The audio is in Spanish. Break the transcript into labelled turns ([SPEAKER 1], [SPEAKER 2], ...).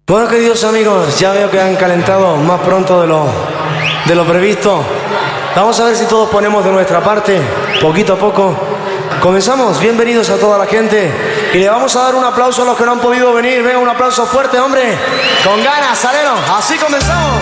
[SPEAKER 1] Bueno, queridos amigos, ya veo que han calentado más pronto de lo previsto. Vamos a ver si todos ponemos de nuestra parte, poquito a poco. Comenzamos, bienvenidos a toda la gente. Y le vamos a dar un aplauso a los que no han podido venir. Venga, un aplauso fuerte, hombre. Con ganas, Salero. Así comenzamos.